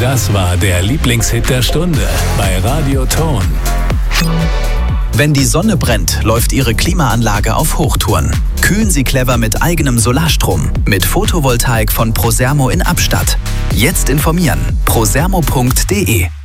Das war der Lieblingshit der Stunde bei Radio Ton. Wenn die Sonne brennt, läuft Ihre Klimaanlage auf Hochtouren. Kühlen Sie clever mit eigenem Solarstrom. Mit Photovoltaik von Prosermo in Abstatt. Jetzt informieren. prosermo.de